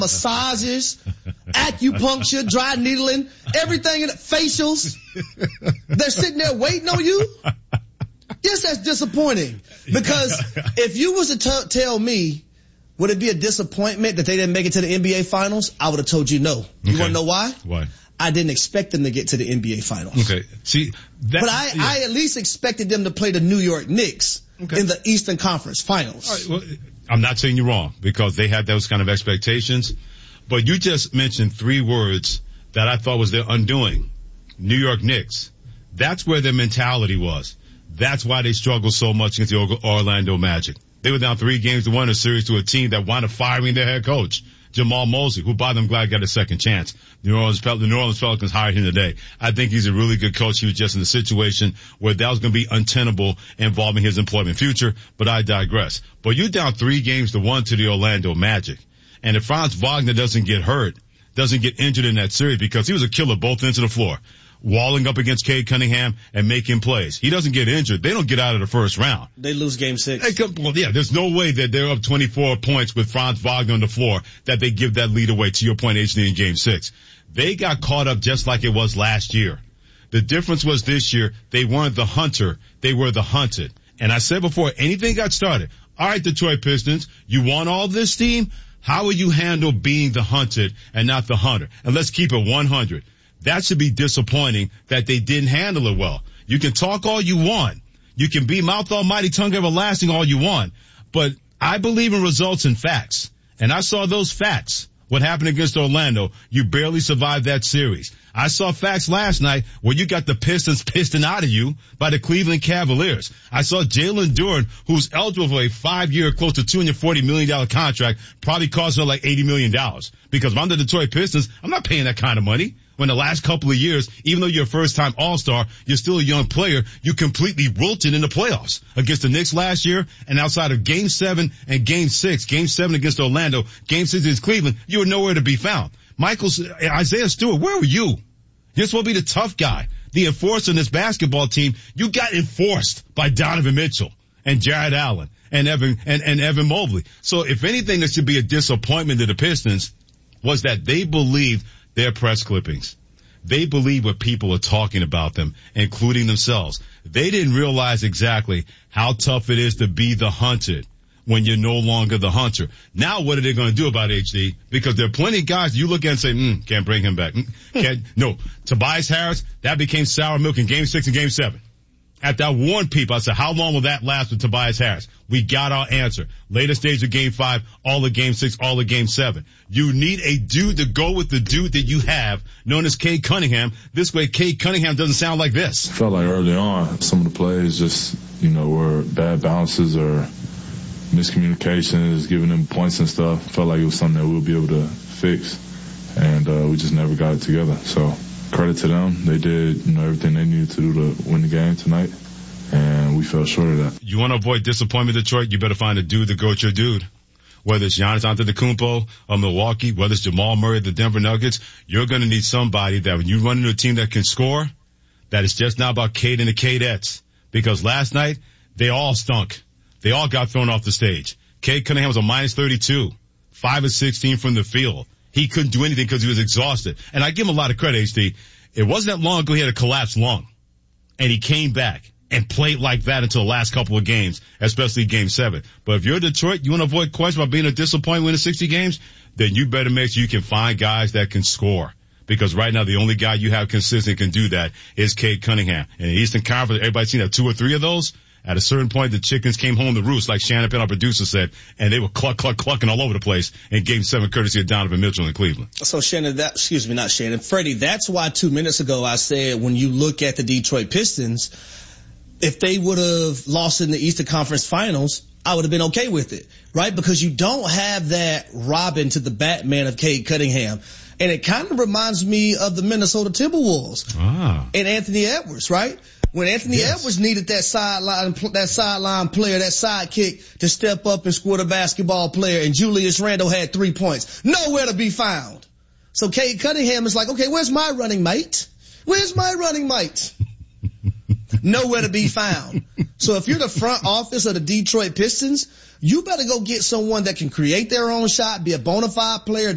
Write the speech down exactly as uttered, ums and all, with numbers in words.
massages, acupuncture, dry needling, everything in it, facials. They're sitting there waiting on you. Yes, that's disappointing. Because if you was to t- tell me, would it be a disappointment that they didn't make it to the N B A Finals? I would have told you no. You okay. want to know why? Why? I didn't expect them to get to the N B A Finals. Okay. See, that, but I, yeah. I at least expected them to play the New York Knicks okay. in the Eastern Conference Finals. All right, well, I'm not saying you're wrong because they had those kind of expectations, but you just mentioned three words that I thought was their undoing. New York Knicks. That's where their mentality was. That's why they struggled so much against the Orlando Magic. They were down three games to one in a series to a team that wound up firing their head coach, Jamal Mosley, who, by the way, I'm glad got a second chance. The New Orleans, Pel- the New Orleans Pelicans hired him today. I think he's a really good coach. He was just in a situation where that was going to be untenable involving his employment future, but I digress. But you're down three games to one to the Orlando Magic. And if Franz Wagner doesn't get hurt, doesn't get injured in that series because he was a killer both ends of the floor, walling up against Cade Cunningham and making plays. He doesn't get injured. They don't get out of the first round. They lose game six. They come, well, yeah, there's no way that they're up twenty-four points with Franz Wagner on the floor that they give that lead away, to your point, H D, in game six. They got caught up just like it was last year. The difference was this year, they weren't the hunter, they were the hunted. And I said before, anything got started. All right, Detroit Pistons, you want all this steam? How will you handle being the hunted and not the hunter? And let's keep it one hundred. That should be disappointing that they didn't handle it well. You can talk all you want. You can be mouth almighty, tongue everlasting all you want. But I believe in results and facts. And I saw those facts. What happened against Orlando? You barely survived that series. I saw facts last night where you got the Pistons pissing out of you by the Cleveland Cavaliers. I saw Jalen Duren, who's eligible for a five-year, close to two hundred forty million dollars contract, probably cost her like eighty million dollars. Because if I'm the Detroit Pistons, I'm not paying that kind of money. When the last couple of years, even though you're a first-time All-Star, you're still a young player, you completely wilted in the playoffs against the Knicks last year, and outside of Game seven and Game six, Game seven against Orlando, Game six against Cleveland, you were nowhere to be found. Michael, Isaiah Stewart, where were you? You're supposed to be the tough guy, the enforcer in this basketball team. You got enforced by Donovan Mitchell and Jared Allen and Evan, and, and Evan Mobley. So if anything that should be a disappointment to the Pistons was that they believed their press clippings. They believe what people are talking about them, including themselves. They didn't realize exactly how tough it is to be the hunted when you're no longer the hunter. Now what are they going to do about H D? Because there are plenty of guys you look at and say, mm, can't bring him back. Mm, can't. No. Tobias Harris, that became sour milk in game six and game seven. After I warned people, I said, how long will that last with Tobias Harris? We got our answer. Later stage of game five, all of game six, all of game seven. You need a dude to go with the dude that you have, known as Cade Cunningham. This way, Cade Cunningham doesn't sound like this. I felt like early on, some of the plays just, you know, were bad bounces or miscommunications, giving them points and stuff. Felt like it was something that we'll be able to fix. And, uh, we just never got it together. So credit to them. They did, you know, everything they needed to do to win the game tonight. And we fell short of that. You want to avoid disappointment, Detroit? You better find a dude to go with your dude. Whether it's Giannis Antetokounmpo of Milwaukee, whether it's Jamal Murray of the Denver Nuggets, you're going to need somebody that when you run into a team that can score, that it's just not about Cade and the Cadettes. Because last night, they all stunk. They all got thrown off the stage. Cade Cunningham was a minus thirty-two, five of sixteen from the field. He couldn't do anything because he was exhausted. And I give him a lot of credit, H D. It wasn't that long ago he had a collapsed lung. And he came back and played like that until the last couple of games, especially game seven. But if you're Detroit, you want to avoid questions about being a disappointment in sixty games, then you better make sure you can find guys that can score. Because right now the only guy you have consistent can do that is Cade Cunningham. In the Eastern Conference, everybody's seen that two or three of those. At a certain point, the chickens came home to roost, like Shannon Penn, our producer, said, and they were cluck, cluck, clucking all over the place in game seven, courtesy of Donovan Mitchell in Cleveland. So Shannon, that, excuse me, not Shannon, Freddie, that's why two minutes ago I said when you look at the Detroit Pistons, if they would have lost in the Eastern Conference Finals, I would have been okay with it, right? Because you don't have that Robin to the Batman of Cade Cunningham. And it kind of reminds me of the Minnesota Timberwolves ah. and Anthony Edwards, right? When Anthony yes. Edwards needed that sideline, that sideline player, that sidekick to step up and score the basketball player, and Julius Randle had three points. Nowhere to be found. So Cade Cunningham is like, okay, where's my running mate? Where's my running mate? Nowhere to be found. So if you're the front office of the Detroit Pistons, you better go get someone that can create their own shot, be a bona fide player,